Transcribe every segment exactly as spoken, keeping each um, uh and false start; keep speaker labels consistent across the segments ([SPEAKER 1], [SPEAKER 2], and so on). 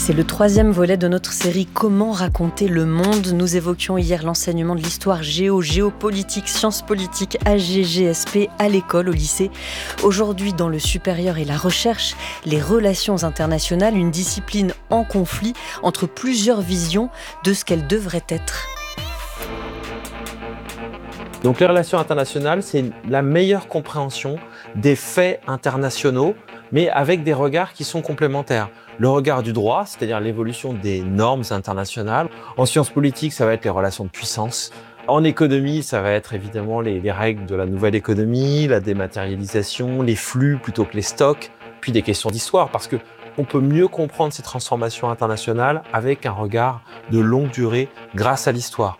[SPEAKER 1] C'est le troisième volet de notre série Comment raconter le monde. Nous évoquions hier l'enseignement de l'histoire géo, géopolitique, sciences politiques, A G G S P à l'école, au lycée. Aujourd'hui, dans le supérieur et la recherche, les relations internationales, une discipline en conflit entre plusieurs visions de ce qu'elles devraient être.
[SPEAKER 2] Donc les relations internationales, c'est la meilleure compréhension des faits internationaux, mais avec des regards qui sont complémentaires. Le regard du droit, c'est-à-dire l'évolution des normes internationales. En sciences politiques, ça va être les relations de puissance. En économie, ça va être évidemment les, les règles de la nouvelle économie, la dématérialisation, les flux plutôt que les stocks, puis des questions d'histoire, parce que on peut mieux comprendre ces transformations internationales avec un regard de longue durée grâce à l'histoire.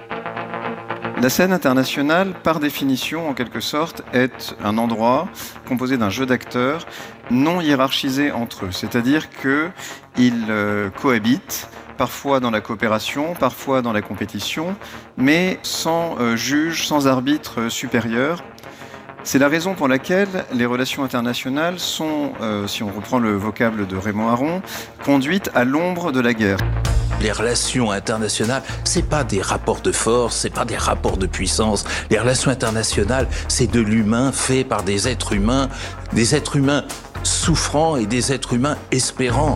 [SPEAKER 3] La scène internationale, par définition, en quelque sorte, est un endroit composé d'un jeu d'acteurs non hiérarchisés entre eux. C'est-à-dire qu'ils euh, cohabitent, parfois dans la coopération, parfois dans la compétition, mais sans euh, juge, sans arbitre supérieur. C'est la raison pour laquelle les relations internationales sont, euh, si on reprend le vocable de Raymond Aron, conduites à l'ombre de la guerre.
[SPEAKER 4] Les relations internationales, c'est pas des rapports de force, c'est pas des rapports de puissance. Les relations internationales, c'est de l'humain fait par des êtres humains, des êtres humains souffrants et des êtres humains espérants.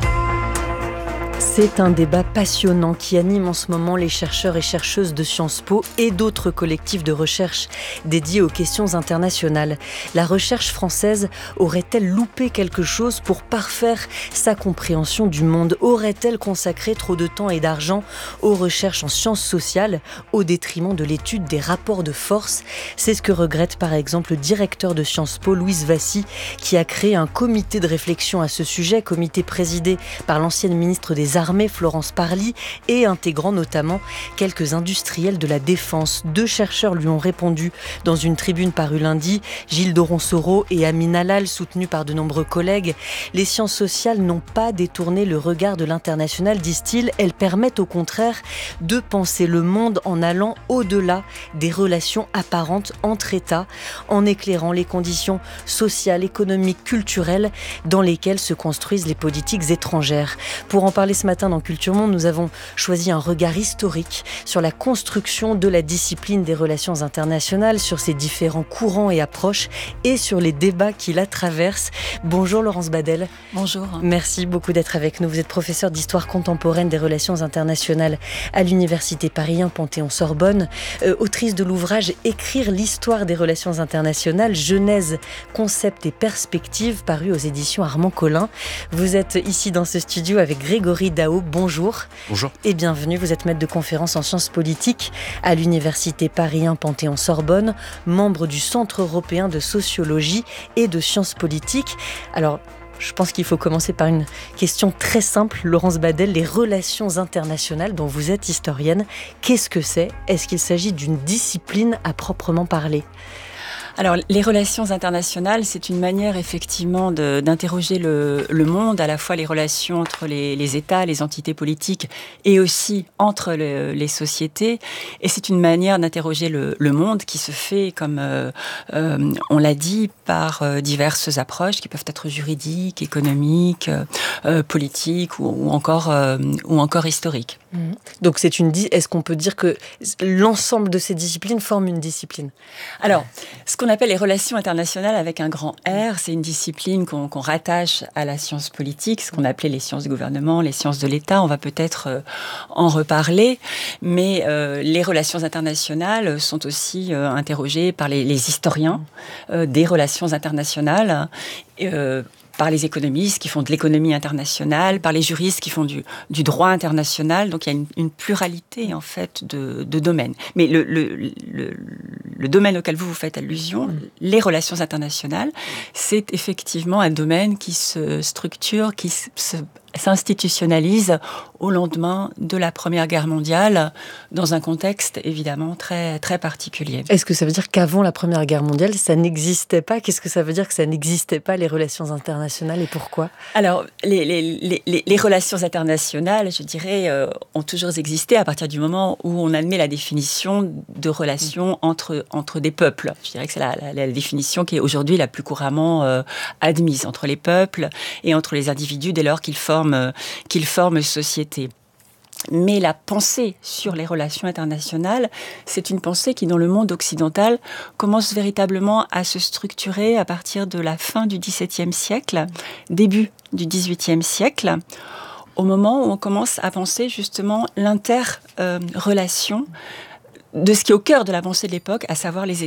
[SPEAKER 1] C'est un débat passionnant qui anime en ce moment les chercheurs et chercheuses de Sciences Po et d'autres collectifs de recherche dédiés aux questions internationales. La recherche française aurait-elle loupé quelque chose pour parfaire sa compréhension du monde? Aurait-elle consacré trop de temps et d'argent aux recherches en sciences sociales au détriment de l'étude des rapports de force? C'est ce que regrette par exemple le directeur de Sciences Po, Louise Vassy, qui a créé un comité de réflexion à ce sujet, comité présidé par l'ancienne ministre des Armées, Florence Parly, et intégrant notamment quelques industriels de la défense. Deux chercheurs lui ont répondu dans une tribune parue lundi, Gilles Doron-Soro et Amin Halal, soutenus par de nombreux collègues. Les sciences sociales n'ont pas détourné le regard de l'international, disent-ils. Elles permettent au contraire de penser le monde en allant au-delà des relations apparentes entre États, en éclairant les conditions sociales, économiques, culturelles dans lesquelles se construisent les politiques étrangères. Pour en parler ce matin dans Culture Monde, nous avons choisi un regard historique sur la construction de la discipline des relations internationales, sur ses différents courants et approches et sur les débats qui la traversent. Bonjour Laurence Badel.
[SPEAKER 5] Bonjour.
[SPEAKER 1] Merci beaucoup d'être avec nous. Vous êtes professeure d'histoire contemporaine des relations internationales à l'Université Paris un Panthéon-Sorbonne, euh, autrice de l'ouvrage Écrire l'histoire des relations internationales, genèse, concept et perspective, paru aux éditions Armand Collin. Vous êtes ici dans ce studio avec Grégory Daou. Bonjour.
[SPEAKER 6] Bonjour.
[SPEAKER 1] Et bienvenue. Vous êtes maître de conférences en sciences politiques à l'Université Paris un Panthéon-Sorbonne, membre du Centre européen de sociologie et de sciences politiques. Alors, je pense qu'il faut commencer par une question très simple. Laurence Badel, les relations internationales dont vous êtes historienne, qu'est-ce que c'est? Est-ce qu'il s'agit d'une discipline à proprement parler?
[SPEAKER 5] Alors, les relations internationales, c'est une manière effectivement de, d'interroger le, le monde, à la fois les relations entre les, les États, les entités politiques et aussi entre le, les sociétés. Et c'est une manière d'interroger le, le monde qui se fait, comme euh, euh, on l'a dit, par euh, diverses approches qui peuvent être juridiques, économiques, euh, politiques ou, ou, encore, euh, ou encore historiques.
[SPEAKER 1] Mmh. Donc, c'est une, est-ce qu'on peut dire que l'ensemble de ces disciplines forment une discipline?
[SPEAKER 5] Alors, ce qu'on appelle les relations internationales avec un grand R, c'est une discipline qu'on, qu'on rattache à la science politique, ce qu'on appelait les sciences du gouvernement, les sciences de l'État. On va peut-être euh, en reparler, mais euh, les relations internationales sont aussi euh, interrogées par les, les historiens euh, des relations internationales. Euh, par les économistes qui font de l'économie internationale, par les juristes qui font du, du droit international. Donc il y a une, une pluralité en fait de, de domaines. Mais le, le, le, le domaine auquel vous vous faites allusion, mmh. les relations internationales, c'est effectivement un domaine qui se structure, qui se, se s'institutionnalise au lendemain de la Première Guerre mondiale, dans un contexte évidemment très, très particulier.
[SPEAKER 1] Est-ce que ça veut dire qu'avant la Première Guerre mondiale, ça n'existait pas? Qu'est-ce que ça veut dire que ça n'existait pas, les relations internationales, et pourquoi?
[SPEAKER 5] Alors, les, les, les, les relations internationales, je dirais, euh, ont toujours existé à partir du moment où on admet la définition de relations entre, entre des peuples. Je dirais que c'est la, la, la définition qui est aujourd'hui la plus couramment euh, admise entre les peuples et entre les individus dès lors qu'ils forment forment, qu'ils forment société. Mais la pensée sur les relations internationales, c'est une pensée qui, dans le monde occidental, commence véritablement à se structurer à partir de la fin du dix-septième siècle, début du dix-huitième siècle, au moment où on commence à penser justement l'interrelation de ce qui est au cœur de la pensée de l'époque, à savoir les